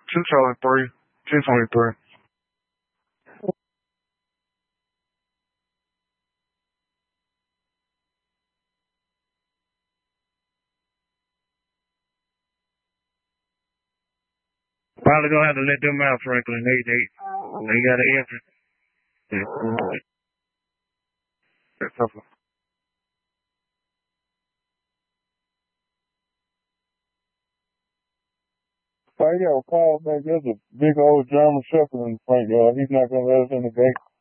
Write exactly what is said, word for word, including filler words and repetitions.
two twenty-three, two twenty-three. Probably gonna have to let them out, Franklin. They they they got an answer. That's something. I got a call back. There's a big old German Shepherd in the front yard. He's not gonna let us in the gate.